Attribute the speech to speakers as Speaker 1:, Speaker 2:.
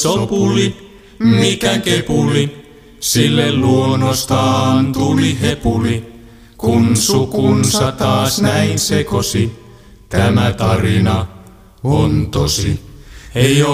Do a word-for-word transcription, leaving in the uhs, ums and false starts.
Speaker 1: sopuli, mikään kepuli, sille luonnostaan tuli hepuli, kun sukunsa taas näin sekosi. Tämä tarina on tosi. Ei